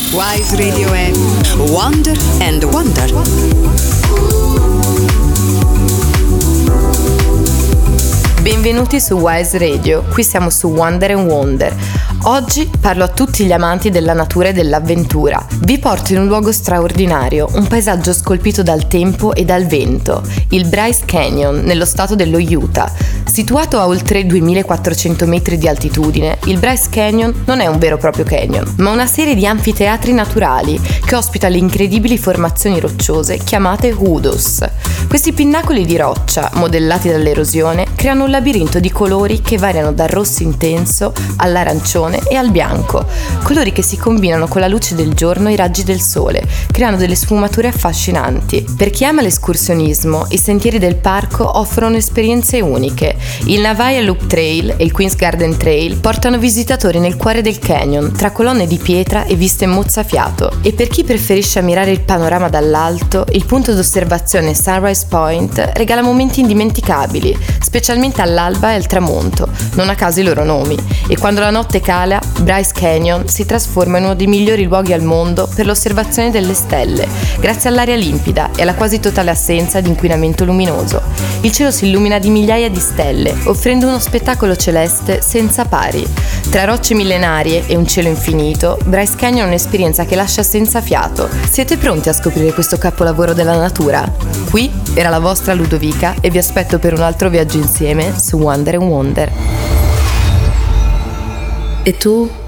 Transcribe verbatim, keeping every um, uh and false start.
Wise Radio è Wonder and Wonder. Benvenuti su Wise Radio, qui siamo su Wonder and Wonder. Oggi parlo a tutti gli amanti della natura e dell'avventura. Vi porto in un luogo straordinario, un paesaggio scolpito dal tempo e dal vento, il Bryce Canyon, nello stato dello Utah. Situato a oltre duemilaquattrocento metri di altitudine, il Bryce Canyon non è un vero e proprio canyon, ma una serie di anfiteatri naturali che ospita le incredibili formazioni rocciose chiamate hoodoos. Questi pinnacoli di roccia, modellati dall'erosione, creano un labirinto di colori che variano dal rosso intenso all'arancione e al bianco, colori che si combinano con la luce del giorno e i raggi del sole, creando delle sfumature affascinanti. Per chi ama l'escursionismo, i sentieri del parco offrono esperienze uniche. Il Navajo Loop Trail e il Queen's Garden Trail portano visitatori nel cuore del canyon, tra colonne di pietra e viste mozzafiato. E per chi preferisce ammirare il panorama dall'alto, il punto d'osservazione Sunrise Point regala momenti indimenticabili, specialmente all'alba e al tramonto, non a caso i loro nomi. E quando la notte cala, Bryce Canyon si trasforma in uno dei migliori luoghi al mondo per l'osservazione delle stelle, grazie all'aria limpida e alla quasi totale assenza di inquinamento luminoso. Il cielo si illumina di migliaia di stelle, offrendo uno spettacolo celeste senza pari. Tra rocce millenarie e un cielo infinito, Bryce Canyon è un'esperienza che lascia senza fiato. Siete pronti a scoprire questo capolavoro della natura? Qui era la vostra Ludovica e vi aspetto per un altro viaggio insieme su Wonder and Wonder. E tu